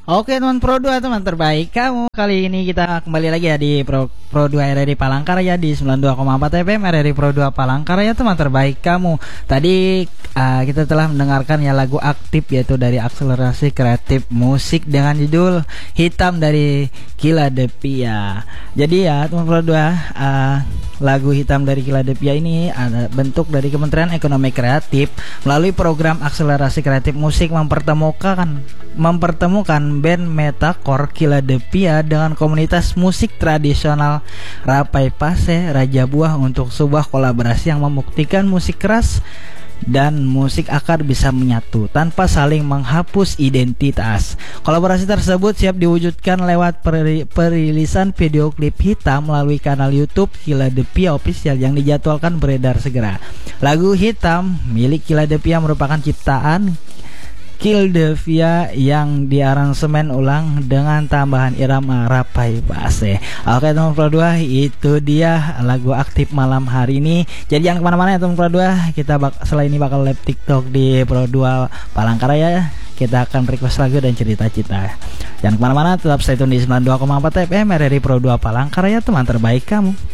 Oke teman Pro 2, teman terbaik kamu. Kali ini kita kembali lagi ya di Pro 2 RRI Palangkaraya di 92,4 FM RRI Pro 2 Palangkaraya, teman terbaik kamu. Tadi kita telah mendengarkan ya lagu Aktif, yaitu dari Akselerasi Kreatif Musik dengan judul Hitam dari Kiladepia. Jadi ya teman Pro 2, lagu Hitam dari Kiladepia ini ada bentuk dari Kementerian Ekonomi Kreatif melalui program Akselerasi Kreatif Musik mempertemukan band metalcore Kiladepia dengan komunitas musik tradisional Rapai Pase Raja Buah untuk sebuah kolaborasi yang membuktikan musik keras dan musik akar bisa menyatu tanpa saling menghapus identitas. Kolaborasi tersebut siap diwujudkan lewat perilisan video klip Hitam melalui kanal YouTube Kiladepia Official yang dijadwalkan beredar segera. Lagu Hitam milik Kiladepia merupakan ciptaan Kiladepia yang diaransemen ulang dengan tambahan irama Rapai Pase. Oke teman Pro 2, itu dia lagu Aktif malam hari ini. Jadi jangan kemana-mana ya teman Pro 2. Kita setelah ini bakal live TikTok di Pro 2 Palangkaraya. Kita akan request lagu dan cerita-cerita. Jangan kemana-mana, tetap stay tune di 92,4 FM RRI Pro 2 Palangkaraya, teman terbaik kamu.